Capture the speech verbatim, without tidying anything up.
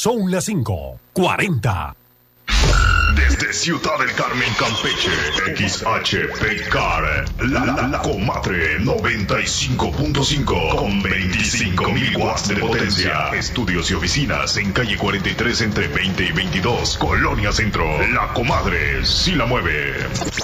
Son las cinco cuarenta. Desde Ciudad del Carmen, Campeche, X H P C A R, la, la, la Comadre noventa y cinco punto cinco con veinticinco mil watts de potencia. Estudios y oficinas en calle cuarenta y tres entre veinte y veintidós, Colonia Centro. La Comadre sí la mueve.